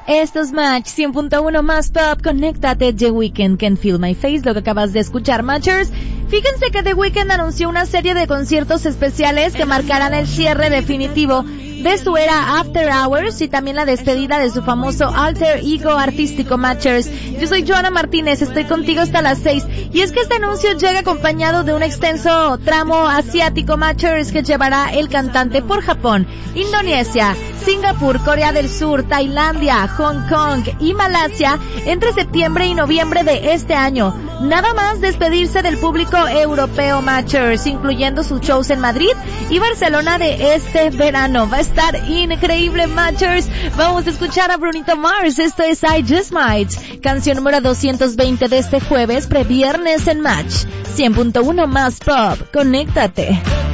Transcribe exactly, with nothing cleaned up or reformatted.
Esto es Match cien punto uno más Pop. Conéctate. The Weeknd, Can't Feel My Face, lo que acabas de escuchar, Matchers. Fíjense que The Weeknd anunció una serie de conciertos especiales que marcarán el cierre definitivo de su era After Hours y también la despedida de su famoso alter ego artístico, Matchers. Yo soy Joana Martínez, estoy contigo hasta las seis. Y es que este anuncio llega acompañado de un extenso tramo asiático, Matchers, que llevará el cantante por Japón, Indonesia, Singapur, Corea del Sur, Tailandia, Hong Kong y Malasia entre septiembre y noviembre de este año. Nada más despedirse del público europeo, Matchers, incluyendo sus shows en Madrid y Barcelona de este verano. Va a estar increíble, Matchers. Vamos a escuchar a Brunito Mars. Esto es I Just Might, canción número doscientos veinte de este jueves, previernes en Match cien punto uno más Pop. Conéctate.